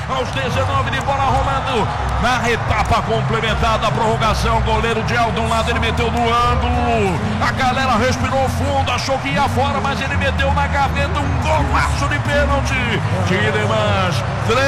aos 19 de bola rolando. Na etapa complementar da prorrogação, goleiro de de um lado, ele meteu no ângulo. A galera respirou fundo, achou que ia fora, mas ele meteu na gaveta um golaço de pênalti. Tielemans,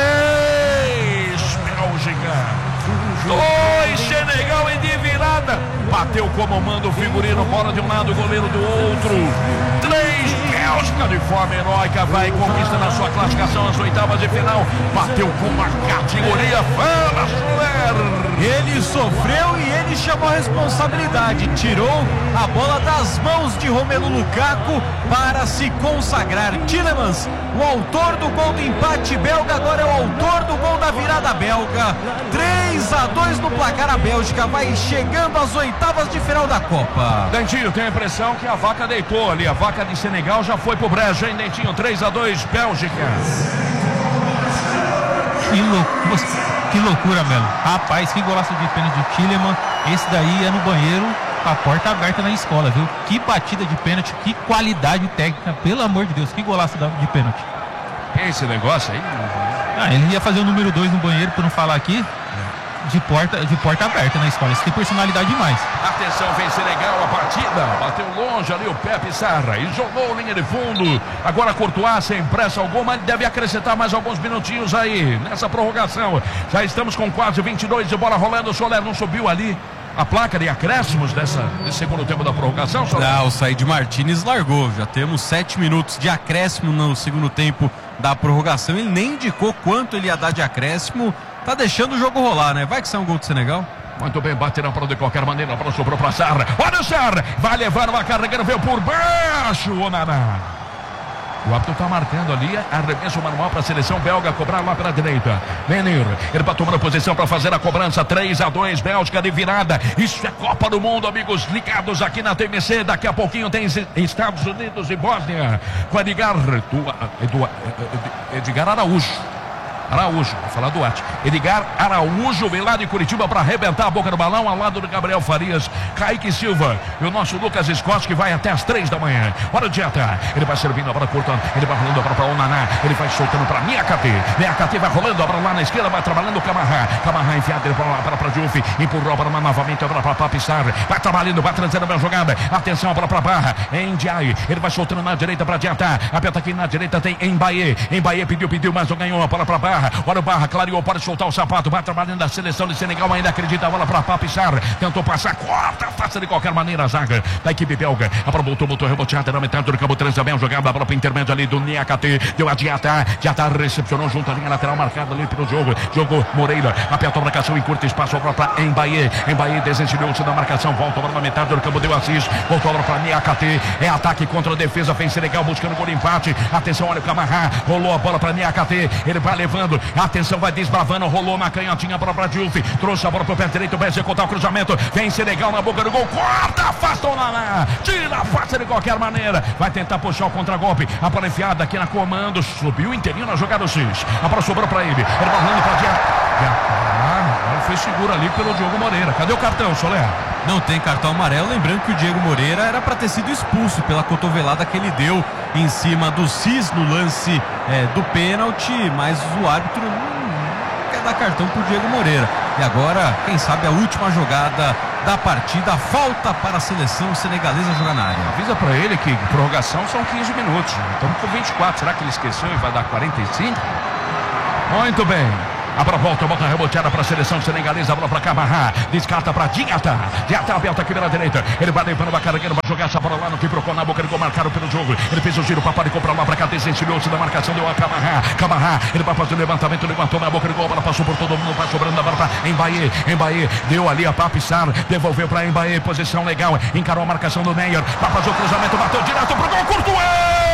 3, Bélgica 2, Senegal em de virada. Bateu como manda o figurino, bola de um lado, goleiro do outro. 3, Bélgica de forma heróica, vai conquistando a sua classificação às oitavas de final. Bateu com uma categoria. Fala, Soler! Ele sofreu e ele chamou a responsabilidade. Tirou a bola das mãos de Romelu Lukaku para se consagrar. Tielemans, o autor do gol do empate belga, agora é o autor do gol da virada belga. 3-2 no placar. A Bélgica vai chegando às oitavas de final da Copa. Dentinho, tem a impressão que a vaca deitou ali. A vaca de Senegal já foi pro brejo, hein, Dentinho? 3-2, Bélgica. Que loucura, Melo. Rapaz, que golaço de pênalti de Tielemans. Esse daí é no banheiro, a porta aberta na escola, viu? Que batida de pênalti, que qualidade técnica, pelo amor de Deus, que golaço de pênalti. Esse negócio aí? Ele ia fazer o número 2 no banheiro, por não falar aqui, de porta aberta na escola. Isso tem personalidade demais. Atenção, vem Senegal a partida. Bateu longe ali o Pepe Sarra e jogou linha de fundo. Agora Courtois sem pressa alguma, ele deve acrescentar mais alguns minutinhos aí nessa prorrogação. Já estamos com quase 22 de bola rolando. O Soler não subiu ali a placa de acréscimos desse segundo tempo da prorrogação, Soler? Não, o Said Martínez largou. Já temos 7 minutos de acréscimo no segundo tempo da prorrogação. Ele nem indicou quanto ele ia dar de acréscimo. Tá deixando o jogo rolar, né? Vai que sai um gol do Senegal. Muito bem, bate na bola de qualquer maneira. A bola sobrou pra Sarra. Olha o Sarra, vai levar uma carregando, veio por baixo o Onaná. O árbitro tá marcando ali, arremesso manual para a seleção belga, cobrar lá pela direita. Menir, ele vai tomando posição para fazer a cobrança. 3-2, Bélgica de virada. Isso é Copa do Mundo, amigos ligados aqui na TMC. Daqui a pouquinho tem Estados Unidos e Bósnia com Edgar Araújo, vou falar do Arte. Edgar Araújo vem lá de Curitiba para arrebentar a boca do balão, ao lado do Gabriel Farias, Kaique Silva e o nosso Lucas Scott, que vai até as 3 da manhã. Hora de dieta. Ele vai servindo a bola curta, ele vai rolando a bola para o Naná, ele vai soltando para Niakate. Niakate vai rolando a bola lá na esquerda, vai trabalhando o Camarrá enfiado, ele para Diouf, empurrou a bola novamente, a bola para Papissar, vai trabalhando, vai trazendo a bela jogada. Atenção, a bola para Barra, Ndiaye, ele vai soltando na direita para dieta. Aperta aqui na direita, tem Mbaye pediu, mas não ganhou a bola para Barra. Olha o Barra, clareou, pode soltar o sapato, vai trabalhando a seleção de Senegal, ainda acredita, a bola para Papissar, tentou passar, corta, faça de qualquer maneira a zaga da equipe belga. A bola voltou reboteada na metade do campo, também jogada, a bola para o intermédio ali do Niakate, deu a Diata recepcionou junto à linha lateral marcada ali pelo jogo Moreira, apertou a marcação em curto espaço, a bola para Mbaye desencilhou-se da marcação, volta a bola na metade do campo, deu assist, voltou a bola para Niakate, é ataque contra a defesa, vem Senegal buscando gol de empate. Atenção, olha o Camarrá, rolou a bola para Niakate, ele vai levando, atenção, vai desbravando, rolou na canhotinha, a bola para Diouf, trouxe a bola para o pé direito, vai executar o cruzamento, vem Senegal na boca do gol, corta, afasta o Naná, tira a face de qualquer maneira, vai tentar puxar o contragolpe, a bola enfiada aqui na comando, subiu inteirinho na jogada do Cis, a bola sobrou para ele vai rolando para Diata, foi seguro ali pelo Diogo Moreira. Cadê o cartão, Soler? Não tem cartão amarelo, lembrando que o Diego Moreira era para ter sido expulso pela cotovelada que ele deu em cima do Cis no lance do pênalti, mas o árbitro não quer dar cartão pro Diego Moreira. E agora, quem sabe a última jogada da partida, falta para a seleção senegalesa jogar na área. Avisa para ele que prorrogação são 15 minutos, estamos com 24, será que ele esqueceu e vai dar 45? Muito bem. A bola volta reboteada para a seleção senegalesa, a bola para Camarrá, descarta para Diata aberta aqui pela direita, ele vai levando a carregueira, vai jogar essa bola lá no que procurou na boca, ele gol marcado pelo jogo, ele fez o giro para fora e comprar lá para cá, desencilhou-se da marcação, deu a Camarrá, ele vai fazer o levantamento, levantou na boca do gol, a bola passou por todo mundo, vai sobrando a bola para Mbaye, deu ali a Papissar, devolveu para Mbaye, posição legal, encarou a marcação do Neuer, vai fazer o cruzamento, bateu direto pro gol, Courtois!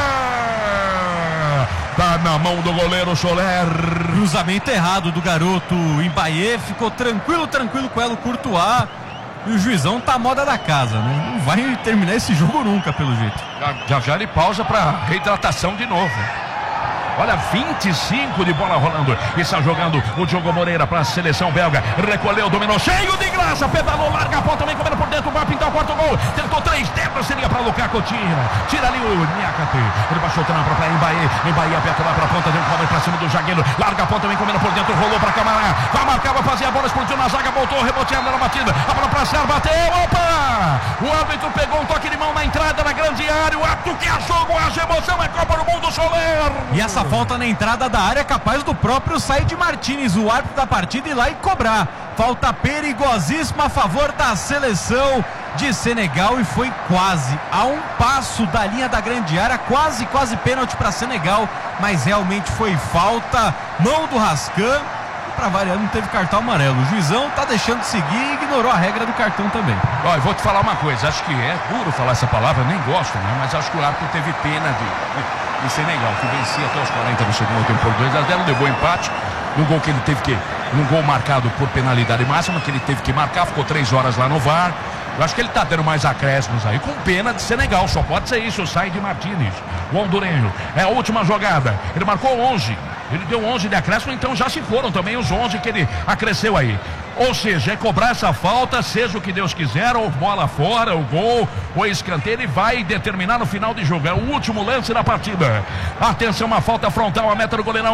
Tá na mão do goleiro Soler. Cruzamento errado do garoto Mbaye, ficou tranquilo com ela o Courtois. E o juizão tá a moda da casa, né? Não vai terminar esse jogo nunca, pelo jeito. Já ele pausa para reidratação de novo. Olha, 25 de bola rolando. Está jogando o Diogo Moreira para a seleção belga. Recolheu, dominou, cheio de graça. Pedalou, larga a ponta, também comendo por dentro. Vai pintar o quarto gol. Tentou 3 dentro, seria para Lukaku. Tira ali o Niakate. Ele baixou o trampo para Mbaye. Mbaye aperta lá para a ponta, deu um cobre para cima do zagueiro. Larga a ponta, também comendo por dentro. Rolou para Camará. Vai marcar, vai fazer a bola, explodiu na zaga, voltou, reboteando na batida. A bola para Sérgio, bateu. Opa! O árbitro pegou um toque de mão na entrada na grande área. O árbitro que é jogo, haja emoção, é Copa do Mundo, Soler. E essa falta na entrada da área é capaz do próprio Said Martínez, o árbitro da partida, ir lá e cobrar. Falta perigosíssima a favor da seleção de Senegal e foi quase a um passo da linha da grande área, quase pênalti para Senegal, mas realmente foi falta, mão do Rascan. Pra variar, não teve cartão amarelo. O juizão tá deixando de seguir e ignorou a regra do cartão também. Olha, vou te falar uma coisa, acho que é duro falar essa palavra, nem gosto, né? Mas acho que o árbitro teve pena de Senegal, que vencia até os 40 do segundo tempo por 2-0, levou empate, num gol que ele teve que, num gol marcado por penalidade máxima, que ele teve que marcar, ficou 3 horas lá no VAR. Eu acho que ele tá tendo mais acréscimos aí, com pena de Senegal, só pode ser isso, o Said Martínez, o hondurenho. É a última jogada, ele marcou 11. Ele deu 11 de acréscimo, então já se foram também os 11 que ele acresceu aí. Ou seja, é cobrar essa falta, seja o que Deus quiser, ou bola fora, o gol, ou escanteio, ele vai determinar no final de jogo. É o último lance da partida. Atenção, uma falta frontal, a meta do goleirão.